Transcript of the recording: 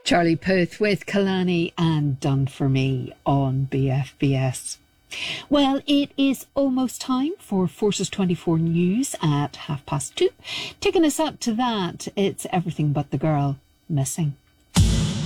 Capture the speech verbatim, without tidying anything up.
Charlie Puth with Kalani and Done For Me on B F B S. Well, it is almost time for Forces twenty-four News at half past two. Taking us up to that, it's Everything But the Girl Missing.